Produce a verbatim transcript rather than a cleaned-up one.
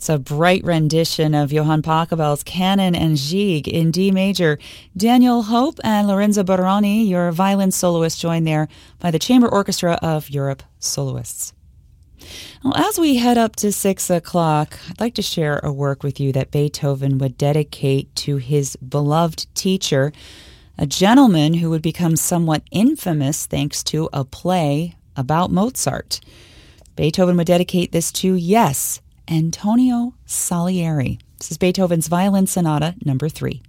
It's a bright rendition of Johann Pachelbel's Canon and Gigue in D major. Daniel Hope and Lorenzo Baroni, your violin soloists, joined there by the Chamber Orchestra of Europe Soloists. Well, as we head up to six o'clock, I'd like to share a work with you that Beethoven would dedicate to his beloved teacher, a gentleman who would become somewhat infamous thanks to a play about Mozart. Beethoven would dedicate this to, yes, Antonio Salieri. This is Beethoven's Violin Sonata number three.